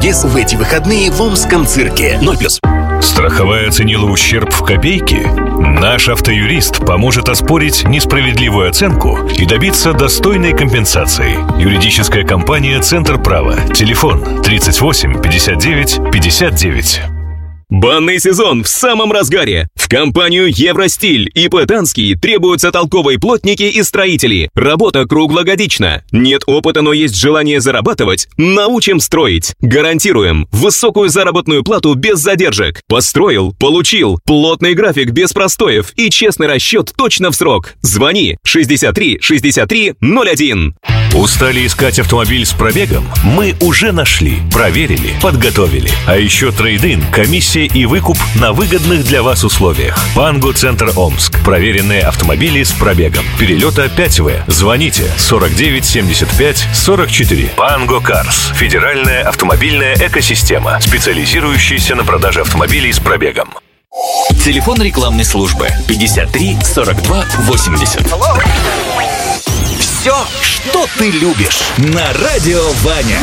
чудес в эти выходные в Омском цирке. 0+. Страховая оценила ущерб в копейки? Наш автоюрист поможет оспорить несправедливую оценку и добиться достойной компенсации. Юридическая компания «Центр права». Телефон 38 59 59. Банный сезон в самом разгаре. В компанию «Евростиль» и «Пытанский» требуются толковые плотники и строители. Работа круглогодична. Нет опыта, но есть желание зарабатывать? Научим строить. Гарантируем высокую заработную плату без задержек. Построил, получил. Плотный график без простоев и честный расчет точно в срок. Звони 63 63 01. Устали искать автомобиль с пробегом? Мы уже нашли, проверили, подготовили. А еще трейд-ин, комиссия и выкуп на выгодных для вас условиях. Панго Центр Омск. Проверенные автомобили с пробегом. Перелета 5В. Звоните 49 75 44. Панго Карс. Федеральная автомобильная экосистема, специализирующаяся на продаже автомобилей с пробегом. Телефон рекламной службы 53 42 80. Все, что ты любишь, на радио Ваня.